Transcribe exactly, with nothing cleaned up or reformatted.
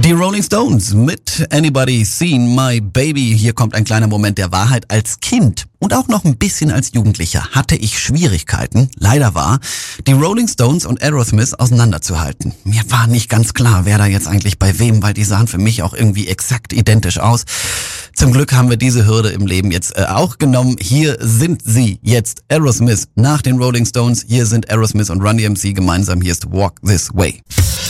Die Rolling Stones mit Anybody Seen My Baby. Hier kommt ein kleiner Moment der Wahrheit. Als Kind und auch noch ein bisschen als Jugendlicher hatte ich Schwierigkeiten, leider wahr, die Rolling Stones und Aerosmith auseinanderzuhalten. Mir war nicht ganz klar, wer da jetzt eigentlich bei wem, weil die sahen für mich auch irgendwie exakt identisch aus. Zum Glück haben wir diese Hürde im Leben jetzt äh, auch genommen. Hier sind sie jetzt, Aerosmith nach den Rolling Stones. Hier sind Aerosmith und Run D M C gemeinsam. Hier ist Walk This Way.